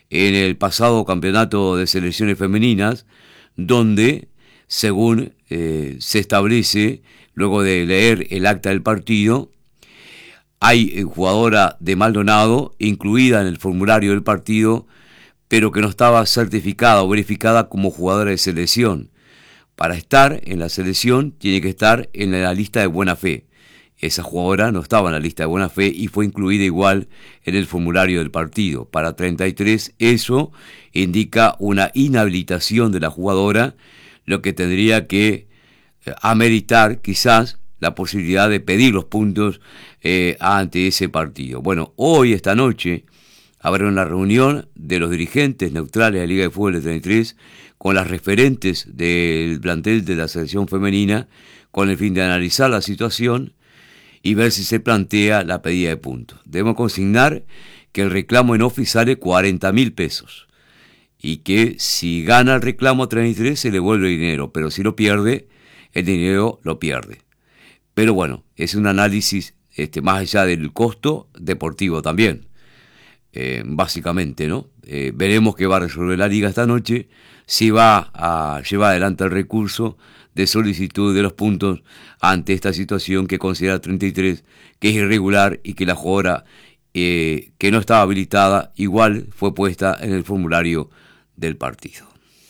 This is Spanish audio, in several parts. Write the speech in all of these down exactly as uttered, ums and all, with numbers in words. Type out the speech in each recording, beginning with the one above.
en el pasado campeonato de selecciones femeninas, donde, según eh, se establece, luego de leer el acta del partido, hay eh, jugadora de Maldonado incluida en el formulario del partido, pero que no estaba certificada o verificada como jugadora de selección. Para estar en la selección tiene que estar en la lista de buena fe. Esa jugadora no estaba en la lista de buena fe y fue incluida igual en el formulario del partido. Para treinta y tres eso indica una inhabilitación de la jugadora, lo que tendría que eh, ameritar quizás la posibilidad de pedir los puntos eh, ante ese partido. Bueno, hoy, esta noche, habrá una reunión de los dirigentes neutrales de la Liga de Fútbol de treinta y tres con las referentes del plantel de la selección femenina, con el fin de analizar la situación y ver si se plantea la pedida de puntos. Debemos consignar que el reclamo en ofi sale cuarenta mil pesos y que si gana el reclamo a treinta y tres se le vuelve el dinero, pero si lo pierde, el dinero lo pierde. Pero bueno, es un análisis este, más allá del costo deportivo también, eh, básicamente, ¿no? Eh, veremos qué va a resolver la Liga esta noche, si va a llevar adelante el recurso de solicitud de los puntos ante esta situación que considera treinta y tres que es irregular y que la jugadora eh, que no estaba habilitada igual fue puesta en el formulario del partido.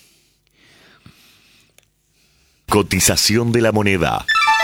Cotización de la moneda.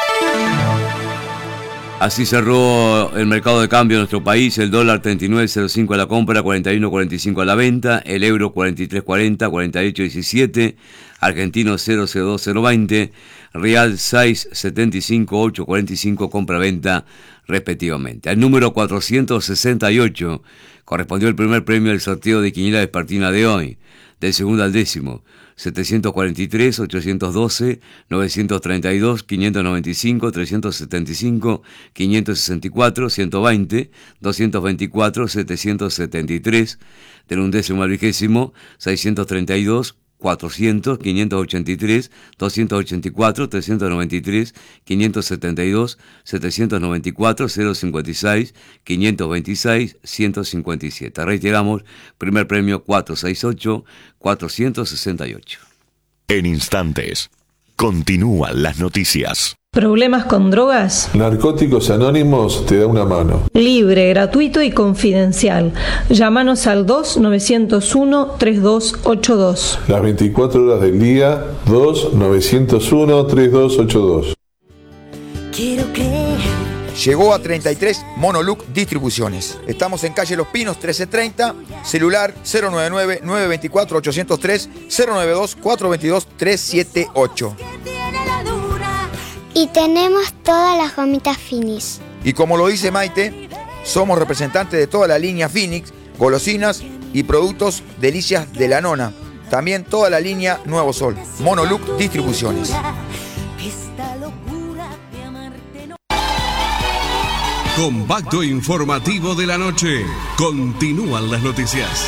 Así cerró el mercado de cambio en nuestro país. El dólar treinta y nueve cero cinco a la compra, cuarenta y uno cuarenta y cinco a la venta. El euro cuarenta y tres cuarenta, cuarenta y ocho diecisiete. Argentino cero cero dos cero veinte. Real seis setenta y cinco ocho cuarenta y cinco compra-venta respectivamente. Al número cuatrocientos sesenta y ocho correspondió el primer premio del sorteo de Quiniela Vespertina de hoy. Del segundo al décimo, setecientos cuarenta y tres, ochocientos doce, novecientos treinta y dos, quinientos noventa y cinco, trescientos setenta y cinco, quinientos sesenta y cuatro, ciento veinte, doscientos veinticuatro, setecientos setenta y tres, del undécimo al vigésimo, seiscientos treinta y dos, cuatrocientos, quinientos ochenta y tres, doscientos ochenta y cuatro, trescientos noventa y tres, quinientos setenta y dos, setecientos noventa y cuatro, cero cincuenta y seis, quinientos veintiséis, ciento cincuenta y siete. Reiteramos, primer premio cuatrocientos sesenta y ocho, cuatrocientos sesenta y ocho. En instantes, continúan las noticias. ¿Problemas con drogas? Narcóticos Anónimos te da una mano. Libre, gratuito y confidencial. Llámanos al dos nueve cero uno, tres dos ocho dos. Las veinticuatro horas del día, dos nueve cero uno, tres dos ocho dos. Quiero creer. Llegó a treinta y tres Monoluc Distribuciones. Estamos en calle Los Pinos trece treinta, celular cero nueve nueve, nueve dos cuatro, ocho cero tres, cero nueve dos, cuatro dos dos, tres siete ocho. Y tenemos todas las gomitas Finis. Y como lo dice Maite, somos representantes de toda la línea Phoenix, golosinas y productos delicias de la nona. También toda la línea Nuevo Sol. Monoluc Distribuciones. Compacto informativo de la noche. Continúan las noticias.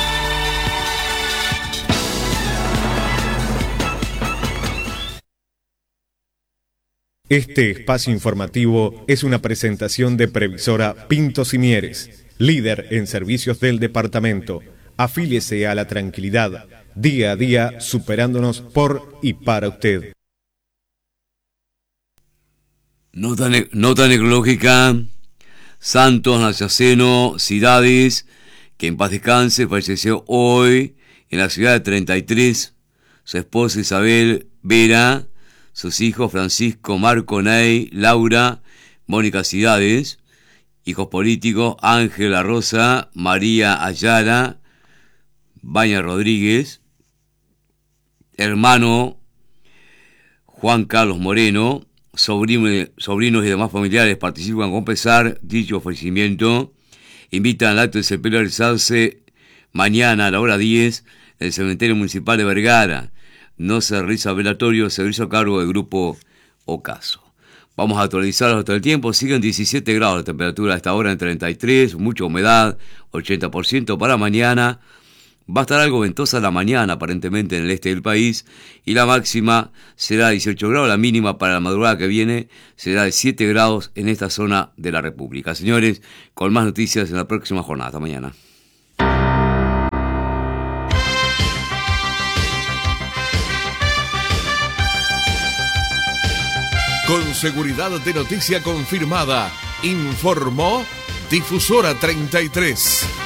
Este espacio informativo es una presentación de Previsora Pintos y Mieres, líder en servicios del departamento. Afíliese a la tranquilidad, día a día superándonos por y para usted. Nota, ne- nota necrológica. Santos Nayaceno Cidades, que en paz descanse, falleció hoy en la ciudad de treinta y tres. Su esposa Isabel Vera, sus hijos Francisco, Marco, Ney, Laura, Mónica Cidades, hijos políticos Ángela Rosa, María Ayala, Baña Rodríguez, hermano Juan Carlos Moreno, sobrino, sobrinos y demás familiares participan con pesar dicho ofrecimiento. Invitan al acto de sepelio a realizarse mañana a la hora diez en el cementerio municipal de Vergara. No se realiza velatorio, servicio a cargo del grupo Ocaso. Vamos a actualizar hasta el tiempo. Siguen diecisiete grados de temperatura a esta hora en treinta y tres, mucha humedad, ochenta por ciento para mañana. Va a estar algo ventosa la mañana, aparentemente, en el este del país, y la máxima será dieciocho grados, la mínima para la madrugada que viene será de siete grados en esta zona de la República. Señores, con más noticias en la próxima jornada. Hasta mañana. Con seguridad de noticia confirmada, informó Difusora treinta y tres.